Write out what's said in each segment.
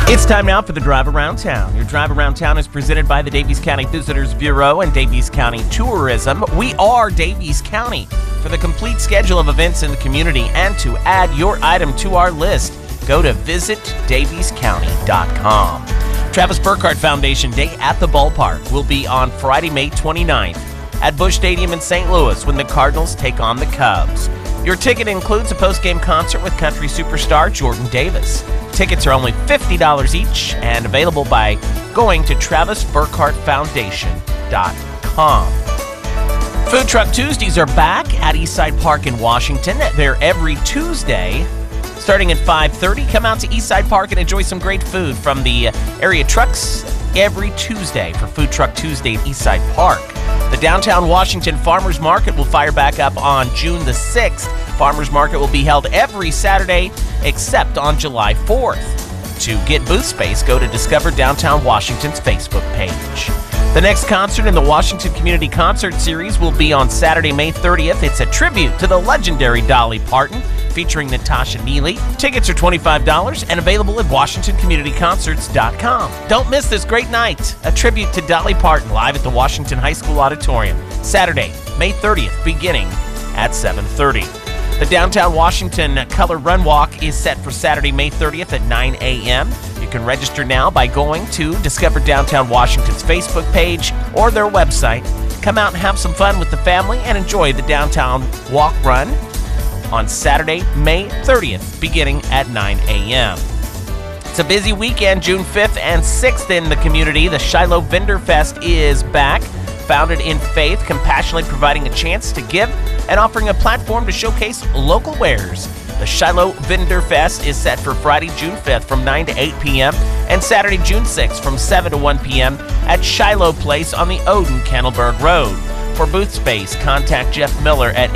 It's time now for the Drive Around Town. Your Drive Around Town is presented by the Daviess County Visitors Bureau and Daviess County Tourism. We are Daviess County. For the complete schedule of events in the community and to add your item to our list, go to visitdaviesscounty.com. Travis Burkhardt Foundation Day at the Ballpark will be on Friday, May 29th at Busch Stadium in St. Louis when the Cardinals take on the Cubs. Your ticket includes a post-game concert with country superstar Jordan Davis. Tickets are only $50 each and available by going to TravisBurkhartFoundation.com. Food Truck Tuesdays are back at Eastside Park in Washington. They're every Tuesday starting at 5:30. Come out to Eastside Park and enjoy some great food from the area trucks every Tuesday for Food Truck Tuesday at Eastside Park. The Downtown Washington Farmers Market will fire back up on June the 6th. Farmers Market will be held every Saturday except on July 4th. To get booth space, go to Discover Downtown Washington's Facebook page. The next concert in the Washington Community Concert Series will be on Saturday, May 30th. It's a tribute to the legendary Dolly Parton, featuring Natasha Neely. Tickets are $25 and available at WashingtonCommunityConcerts.com. Don't miss this great night. A tribute to Dolly Parton live at the Washington High School Auditorium. Saturday, May 30th, beginning at 7:30. The Downtown Washington Color Run Walk is set for Saturday, May 30th at 9 a.m. You can register now by going to Discover Downtown Washington's Facebook page or their website. Come out and have some fun with the family and enjoy the Downtown Walk Run on Saturday, May 30th, beginning at 9 a.m. It's a busy weekend, June 5th and 6th in the community. The Shiloh Vendor Fest is back. Founded in faith, compassionately providing a chance to give and offering a platform to showcase local wares. The Shiloh Vendor Fest is set for Friday, June 5th from 9 to 8 p.m. and Saturday, June 6th from 7 to 1 p.m. at Shiloh Place on the Odin-Cannelberg Road. For booth space, contact Jeff Miller at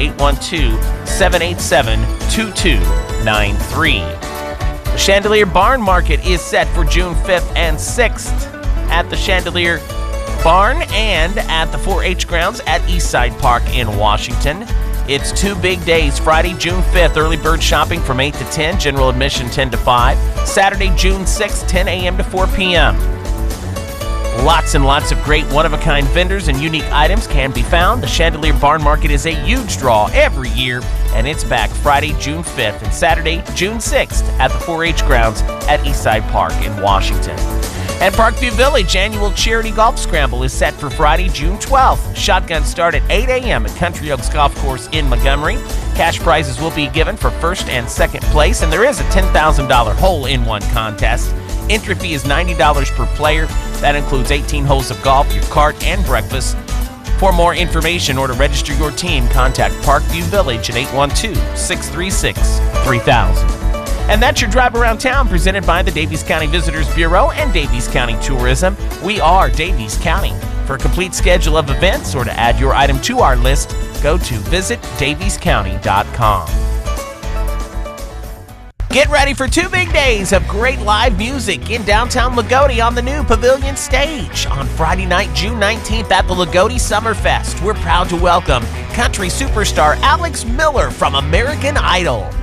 812-787-2293. The Chandelier Barn Market is set for June 5th and 6th at the Chandelier Barn and at the 4-H grounds at Eastside Park in Washington. It's 2 big days. Friday, June 5th, early bird shopping from 8 to 10, general admission 10 to 5. Saturday, June 6th, 10 a.m. to 4 p.m. Lots and lots of great one-of-a-kind vendors and unique items can be found. The Chandelier Barn Market is a huge draw every year, and it's back Friday, June 5th and Saturday, June 6th at the 4-H grounds at Eastside Park in Washington. And Parkview Village Annual Charity Golf Scramble is set for Friday, June 12th. Shotguns start at 8 a.m. at Country Oaks Golf Course in Montgomery. Cash prizes will be given for first and second place, and there is a $10,000 hole-in-one contest. Entry fee is $90 per player. That includes 18 holes of golf, your cart, and breakfast. For more information or to register your team, contact Parkview Village at 812-636-3000. And that's your Drive Around Town presented by the Daviess County Visitors Bureau and Daviess County Tourism. We are Daviess County. For a complete schedule of events or to add your item to our list, go to visitdaviesscounty.com. Get ready for 2 big days of great live music in downtown Lagodi on the new Pavilion Stage. On Friday night, June 19th at the Lagodi Summerfest, we're proud to welcome country superstar Alex Miller from American Idol.